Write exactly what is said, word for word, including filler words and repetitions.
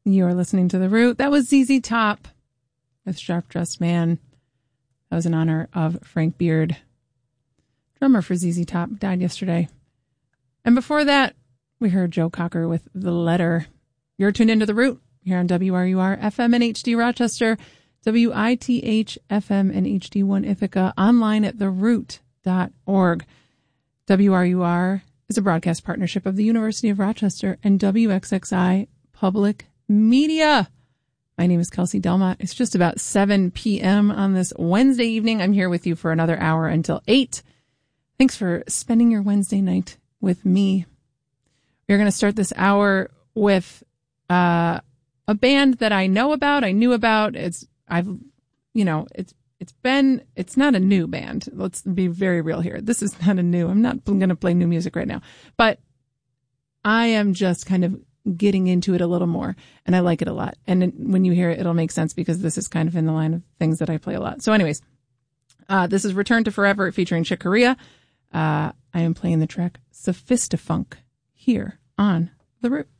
You're listening to The Root. That was Z Z Top with Sharp Dressed Man. That was in honor of Frank Beard, drummer for Z Z Top, died yesterday. And before that, we heard Joe Cocker with The Letter. You're tuned into The Root here on W R U R F M and H D Rochester, W I T H F M and H D one Ithaca, online at the root dot org. W R U R is a broadcast partnership of the University of Rochester and W X X I Public Media. My name is Kelsey Delmont. It's just about seven p.m. on this Wednesday evening. I'm here with you for another hour until eight. Thanks for spending your Wednesday night with me. We're going to start this hour with uh, a band that I know about, I knew about. It's, I've, you know, it's, it's been, it's not a new band. Let's be very real here. This is not a new, I'm not going to play new music right now, but I am just kind of getting into it a little more, and I like it a lot. And when you hear it, it'll make sense because this is kind of in the line of things that I play a lot. So anyways, uh, this is Return to Forever featuring Chick Corea. Uh, I am playing the track Sophistafunk here on The Root.